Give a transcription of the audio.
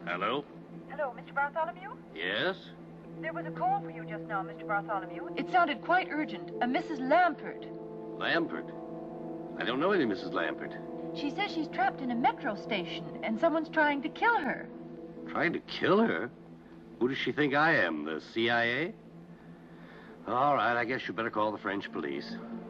Hello? Hello, Mr. Bartholomew? Yes? There was a call for you just now, Mr. Bartholomew. It sounded quite urgent. A Mrs. Lampert. Lampert? I don't know any Mrs. Lampert. She says she's trapped in a metro station, and someone's trying to kill her. Trying to kill her? Who does she think I am, the CIA? All right, I guess you better call the French police.